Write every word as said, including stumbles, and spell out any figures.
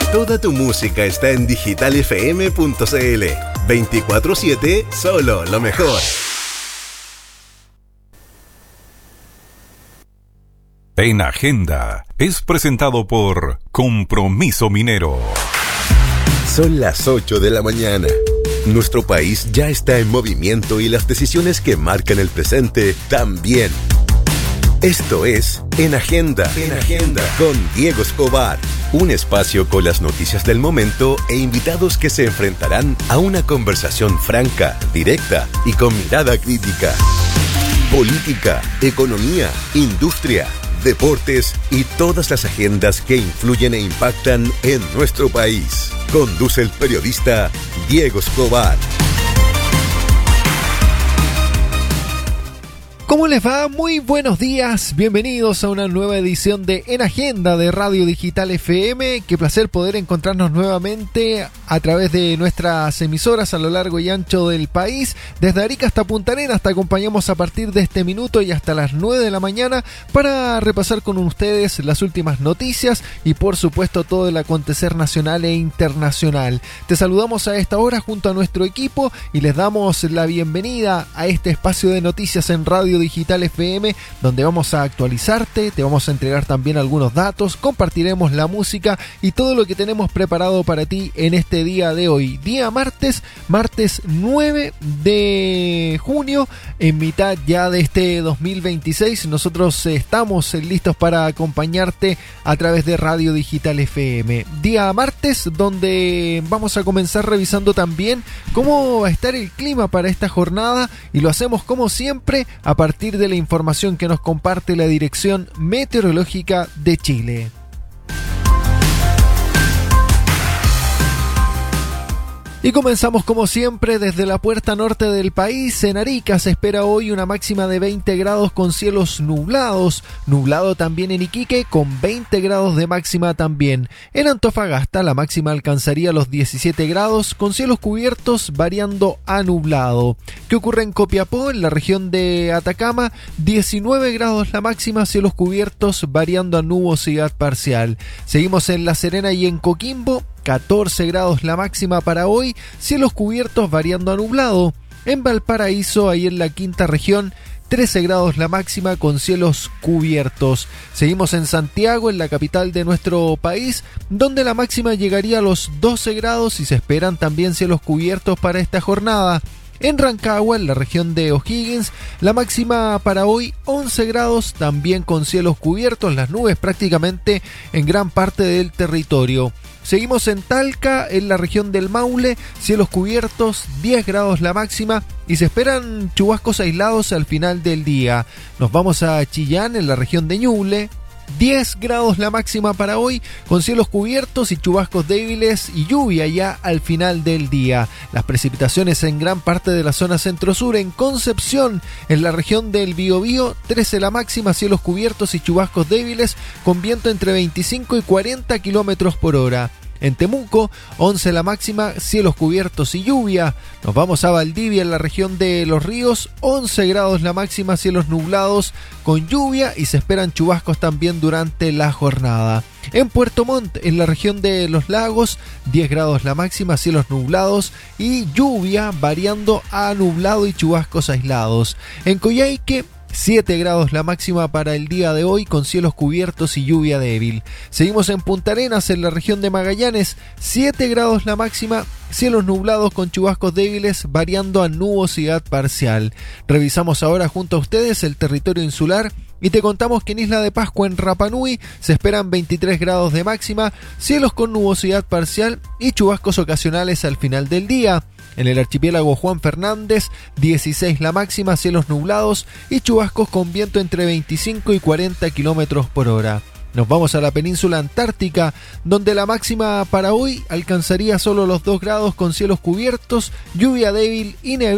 Toda tu música está en digital f m punto c l. veinticuatro siete, solo lo mejor. En Agenda es presentado por Compromiso Minero. Son las ocho de la mañana. Nuestro país ya está en movimiento y las decisiones que marcan el presente también. Esto es En Agenda, en Agenda, con Diego Escobar. Un espacio con las noticias del momento e invitados que se enfrentarán a una conversación franca, directa y con mirada crítica. Política, economía, industria, deportes y todas las agendas que influyen e impactan en nuestro país. Conduce el periodista Diego Escobar. ¿Cómo les va? Muy buenos días, bienvenidos a una nueva edición de En Agenda de Radio Digital F M. Qué placer poder encontrarnos nuevamente a través de nuestras emisoras a lo largo y ancho del país. Desde Arica hasta Punta Arenas te acompañamos a partir de este minuto y hasta las nueve de la mañana para repasar con ustedes las últimas noticias y por supuesto todo el acontecer nacional e internacional. Te saludamos a esta hora junto a nuestro equipo y les damos la bienvenida a este espacio de noticias en Radio Digital F M, donde vamos a actualizarte, te vamos a entregar también algunos datos, compartiremos la música y todo lo que tenemos preparado para ti en este día de hoy, día martes, martes nueve de junio, en mitad ya de este dos mil veintiséis. Nosotros estamos listos para acompañarte a través de Radio Digital F M. Día martes, donde vamos a comenzar revisando también cómo va a estar el clima para esta jornada y lo hacemos como siempre a partir A partir de la información que nos comparte la Dirección Meteorológica de Chile. Y comenzamos como siempre desde la puerta norte del país. En Arica se espera hoy una máxima de veinte grados con cielos nublados. Nublado también en Iquique con veinte grados de máxima también. En Antofagasta la máxima alcanzaría los diecisiete grados con cielos cubiertos variando a nublado. ¿Qué ocurre en Copiapó? En la región de Atacama, diecinueve grados la máxima, cielos cubiertos variando a nubosidad parcial. Seguimos en La Serena y en Coquimbo. catorce grados la máxima para hoy, cielos cubiertos variando a nublado. En Valparaíso, ahí en la quinta región, trece grados la máxima con cielos cubiertos. Seguimos en Santiago, en la capital de nuestro país, donde la máxima llegaría a los doce grados y se esperan también cielos cubiertos para esta jornada. En Rancagua, en la región de O'Higgins, la máxima para hoy once grados, también con cielos cubiertos, las nubes prácticamente en gran parte del territorio. Seguimos en Talca, en la región del Maule, cielos cubiertos, diez grados la máxima y se esperan chubascos aislados al final del día. Nos vamos a Chillán, en la región de Ñuble. diez grados la máxima para hoy, con cielos cubiertos y chubascos débiles y lluvia ya al final del día. Las precipitaciones en gran parte de la zona centro-sur. En Concepción, en la región del Biobío, trece la máxima, cielos cubiertos y chubascos débiles, con viento entre veinticinco y cuarenta kilómetros por hora. En Temuco, once la máxima, cielos cubiertos y lluvia. Nos vamos a Valdivia, en la región de Los Ríos, once grados la máxima, cielos nublados con lluvia y se esperan chubascos también durante la jornada. En Puerto Montt, en la región de Los Lagos, diez grados la máxima, cielos nublados y lluvia variando a nublado y chubascos aislados. En Coyhaique, siete grados la máxima para el día de hoy con cielos cubiertos y lluvia débil. Seguimos en Punta Arenas, en la región de Magallanes, siete grados la máxima, cielos nublados con chubascos débiles variando a nubosidad parcial. Revisamos ahora junto a ustedes el territorio insular y te contamos que en Isla de Pascua, en Rapa Nui, se esperan veintitrés grados de máxima, cielos con nubosidad parcial y chubascos ocasionales al final del día. En el archipiélago Juan Fernández, dieciséis la máxima, cielos nublados y chubascos con viento entre veinticinco y cuarenta kilómetros por hora. Nos vamos a la península antártica, donde la máxima para hoy alcanzaría solo los dos grados con cielos cubiertos, lluvia débil y neblina